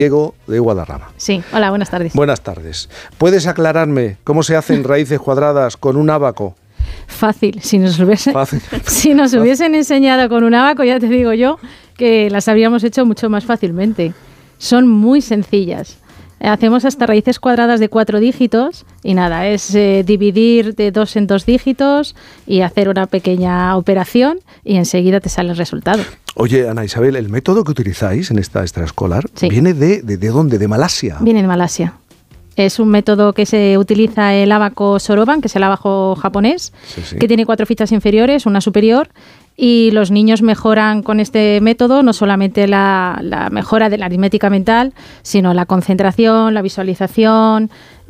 Diego de Guadarrama. Sí, hola, buenas tardes. Buenas tardes. ¿Puedes aclararme cómo se hacen raíces cuadradas con un ábaco? Fácil. Si nos hubiesen enseñado con un ábaco, ya te digo yo que las habríamos hecho mucho más fácilmente. Son muy sencillas. Hacemos hasta raíces cuadradas de 4 dígitos y nada, es dividir de 2 en 2 dígitos y hacer una pequeña operación y enseguida te sale el resultado. Oye, Ana Isabel, el método que utilizáis en esta extraescolar sí. ¿Viene de dónde? ¿De Malasia? Viene de Malasia. Es un método que se utiliza el ábaco Soroban, que es el ábaco japonés, sí. Que tiene 4 fichas inferiores, una superior, y los niños mejoran con este método no solamente la mejora de la aritmética mental, sino la concentración, la visualización,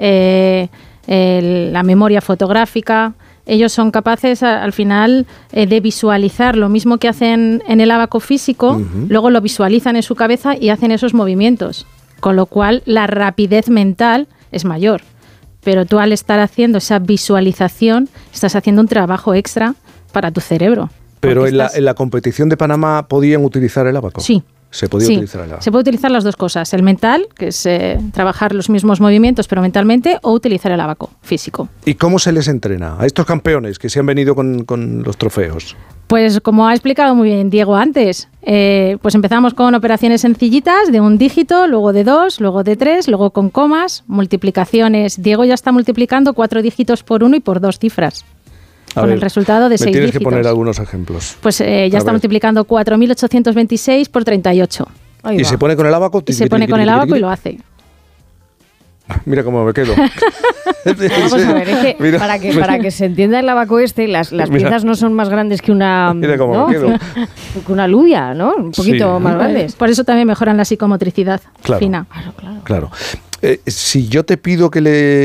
la memoria fotográfica. Ellos son capaces al final de visualizar lo mismo que hacen en el ábaco físico, luego lo visualizan en su cabeza y hacen esos movimientos, con lo cual la rapidez mental es mayor. Pero tú al estar haciendo esa visualización estás haciendo un trabajo extra para tu cerebro. Pero en la competición de Panamá ¿podían utilizar el ábaco? Sí. Se podía utilizar el ábaco. Se puede utilizar las dos cosas, el mental, que es trabajar los mismos movimientos pero mentalmente, o utilizar el ábaco físico. ¿Y cómo se les entrena a estos campeones que se han venido con los trofeos? Pues como ha explicado muy bien Diego antes, pues empezamos con operaciones sencillitas de 1 dígito, luego de 2, luego de 3, luego con comas, multiplicaciones. Diego ya está multiplicando 4 dígitos por 1 y por 2 cifras. Con el resultado de 6 dígitos. Tienes que poner algunos ejemplos. Pues ya está multiplicando 4.826 por 38. ¿Y se pone con el ábaco? Y se pone con el ábaco y lo hace. Mira cómo me quedo. Vamos a ver, es que para que se entienda el ábaco las piezas no son más grandes que una... Mira cómo me quedo. Que una alubia, ¿no? Un poquito más grandes. Por eso también mejoran la psicomotricidad fina. Claro. Si yo te pido que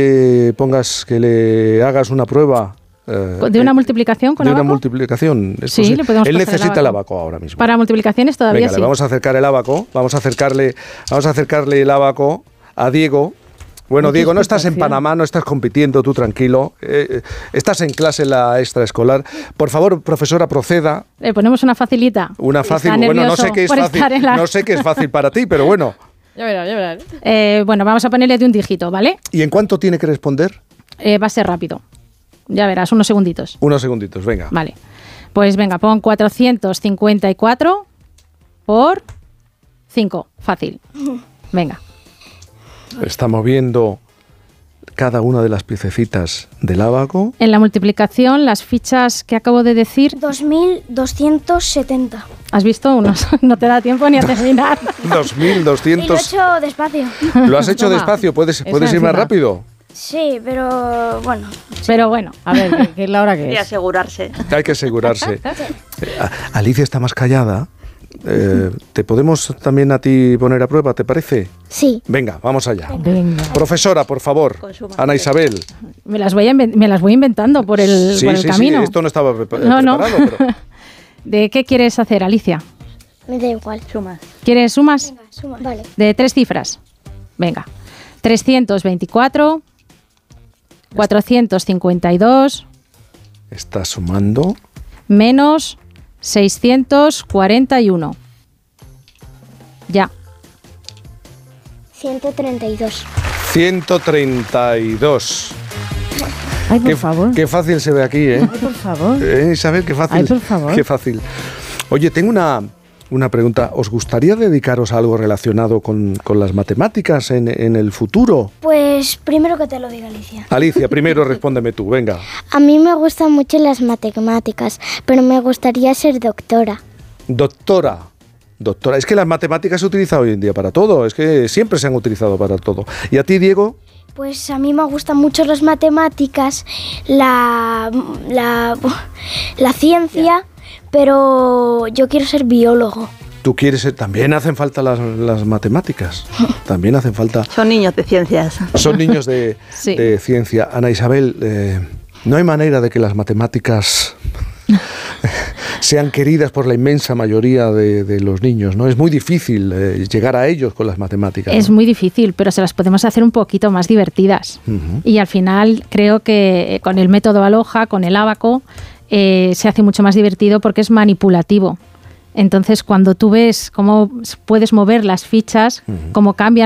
le hagas una prueba... ¿De una multiplicación con ábaco? De una multiplicación. Sí, le podemos Él necesita el ábaco ahora mismo. Para multiplicaciones todavía Venga, sí. Le vamos a acercar el ábaco. Vamos a acercarle el ábaco a Diego. Bueno, Diego, no estás en Panamá, no estás compitiendo, tú tranquilo. Estás en clase en la extraescolar. Por favor, profesora, proceda. Le ponemos una facilita. Una fácil. Bueno, no sé qué es fácil. No sé qué es fácil para ti, pero bueno. Ya verás. Bueno, vamos a ponerle de 1 dígito, ¿vale? ¿Y en cuánto tiene que responder? Va a ser rápido. Ya verás, unos segunditos. Unos segunditos, venga. Vale. Pues venga, pon 454 por 5. Fácil. Venga. Está moviendo cada una de las piececitas del ábaco. En la multiplicación, las fichas que acabo de decir... 2.270. ¿Has visto? No te da tiempo ni a terminar. 2.200. Y lo he hecho despacio. ¿Lo has hecho despacio? ¿Puedes ir más rápido? Sí, pero bueno. Pero bueno. A ver, ¿qué es la hora que es? Hay que asegurarse. Hay que asegurarse. Alicia está más callada. ¿Te podemos también a ti poner a prueba, te parece? Sí. Venga, vamos allá. Venga. Profesora, por favor. Ana Isabel. Me las voy inventando por el camino. Sí, esto no estaba preparado. No. Pero... ¿De qué quieres hacer, Alicia? Me da igual. Sumas. ¿Quieres sumas? Venga, suma. Vale. De 3 cifras. Venga. 324, 452. Está sumando. Menos 641. Ya. 132. 132. Ay, por favor. Qué fácil se ve aquí, ¿eh? Ay, por favor. Isabel, qué fácil. Ay, por favor. Qué fácil. Oye, tengo una pregunta. ¿Os gustaría dedicaros a algo relacionado con las matemáticas en el futuro? Pues primero que te lo diga Alicia. Alicia, primero respóndeme tú, venga. A mí me gustan mucho las matemáticas, pero me gustaría ser doctora. Doctora, es que las matemáticas se utilizan hoy en día para todo, es que siempre se han utilizado para todo. ¿Y a ti, Diego? Pues a mí me gustan mucho las matemáticas, la ciencia, pero yo quiero ser biólogo. ¿Tú quieres ser? También hacen falta las matemáticas, también hacen falta... Son niños de ciencias. Son niños de ciencia. Ana Isabel, no hay manera de que las matemáticas... sean queridas por la inmensa mayoría de los niños, ¿no? Es muy difícil llegar a ellos con las matemáticas. Es muy difícil, pero se las podemos hacer un poquito más divertidas. Uh-huh. Y al final creo que con el método Aloha, con el ábaco, se hace mucho más divertido porque es manipulativo. Entonces, cuando tú ves cómo puedes mover las fichas, cómo cambian